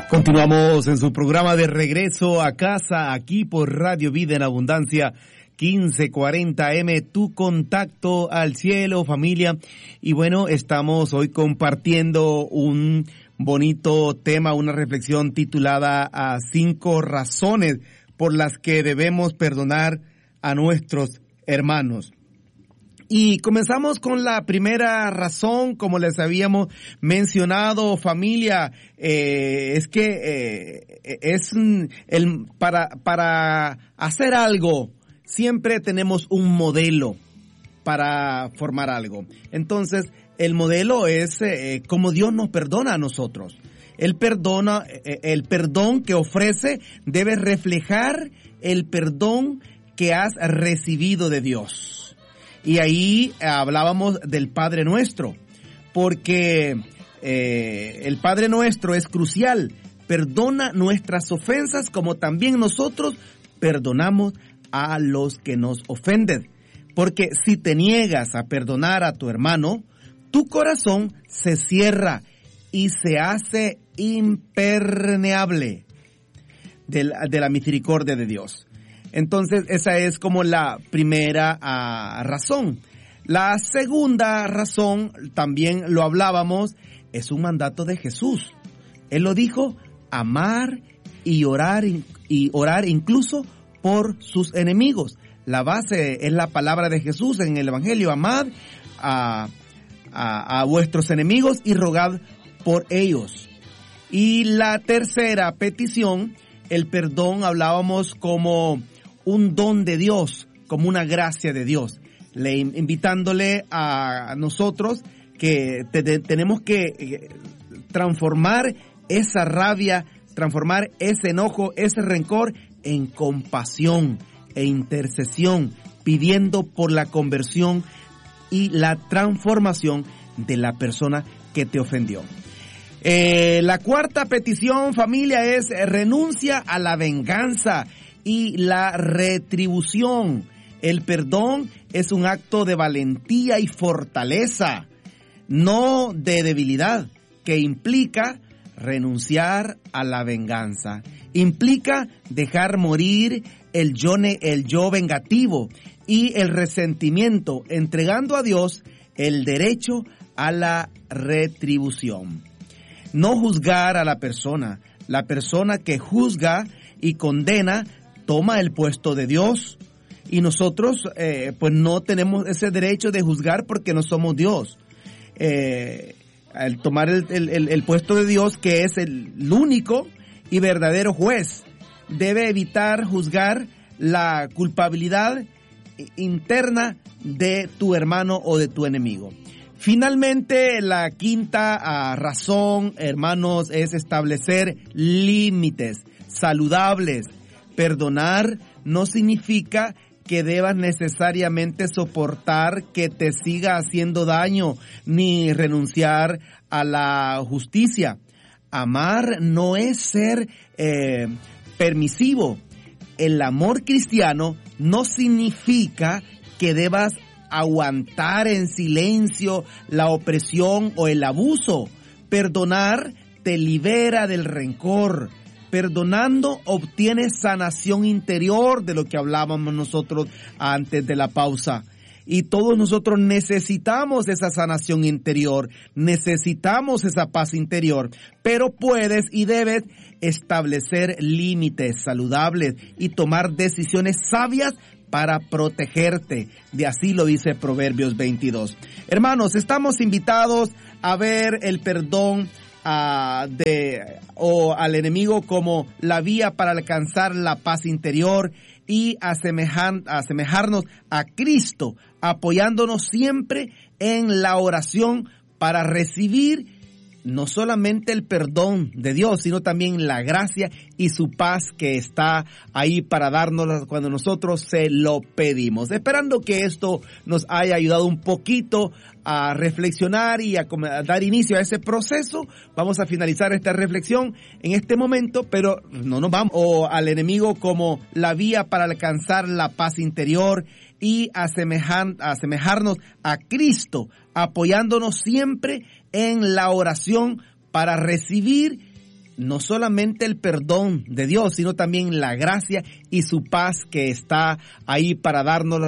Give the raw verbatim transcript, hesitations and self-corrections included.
Continuamos en su programa de regreso a casa, aquí por Radio Vida en Abundancia, quince cuarenta eme, tu contacto al cielo, familia. Y bueno, estamos hoy compartiendo un bonito tema, una reflexión titulada a cinco razones por las que debemos perdonar a nuestros hermanos. Y comenzamos con la primera razón, como les habíamos mencionado, familia, eh, es que eh, es el para para hacer algo siempre tenemos un modelo para formar algo. Entonces, el modelo es eh, como Dios nos perdona a nosotros. Él perdona, eh, el perdón que ofrece debe reflejar el perdón que has recibido de Dios. Y ahí hablábamos del Padre Nuestro, porque eh, el Padre Nuestro es crucial. Perdona nuestras ofensas como también nosotros perdonamos a los que nos ofenden. Porque si te niegas a perdonar a tu hermano, tu corazón se cierra y se hace impermeable de la, de la misericordia de Dios. Entonces, esa es como la primera uh, razón. La segunda razón, también lo hablábamos, es un mandato de Jesús. Él lo dijo, amar y orar, y orar incluso por sus enemigos. La base es la palabra de Jesús en el Evangelio, amad a, a, a vuestros enemigos y rogad por ellos. Y la tercera petición, el perdón, hablábamos como un don de Dios, como una gracia de Dios, le invitándole a nosotros que te, te, tenemos que eh, transformar esa rabia, transformar ese enojo, ese rencor en compasión e intercesión, pidiendo por la conversión y la transformación de la persona que te ofendió. Eh, la cuarta petición, familia, es renuncia a la venganza y la retribución. El perdón es un acto de valentía y fortaleza, no de debilidad, que implica renunciar a la venganza. Implica dejar morir el yo, el yo vengativo y el resentimiento, entregando a Dios el derecho a la retribución. No juzgar a la persona. La persona que juzga y condena toma el puesto de Dios, y nosotros eh, pues no tenemos ese derecho de juzgar porque no somos Dios. Eh, al tomar el, el, el puesto de Dios, que es el único y verdadero juez, debe evitar juzgar la culpabilidad interna de tu hermano o de tu enemigo. Finalmente, la quinta uh, razón, hermanos, es establecer límites saludables. Perdonar no significa que debas necesariamente soportar que te siga haciendo daño, ni renunciar a la justicia. Amar no es ser eh, permisivo. El amor cristiano no significa que debas aguantar en silencio la opresión o el abuso. Perdonar te libera del rencor. Perdonando obtienes sanación interior, de lo que hablábamos nosotros antes de la pausa. Y todos nosotros necesitamos esa sanación interior, necesitamos esa paz interior, pero puedes y debes establecer límites saludables y tomar decisiones sabias para protegerte. De así lo dice Proverbios veintidós. Hermanos, estamos invitados a ver el perdón Uh, de o al enemigo como la vía para alcanzar la paz interior y asemejar, asemejarnos a Cristo, apoyándonos siempre en la oración para recibir no solamente el perdón de Dios, sino también la gracia y su paz que está ahí para darnos cuando nosotros se lo pedimos. Esperando que esto nos haya ayudado un poquito a reflexionar y a dar inicio a ese proceso. Vamos a finalizar esta reflexión en este momento, pero no nos vamos o al enemigo como la vía para alcanzar la paz interior y asemejar, asemejarnos a Cristo, apoyándonos siempre en la oración para recibir no solamente el perdón de Dios, sino también la gracia y su paz que está ahí para darnos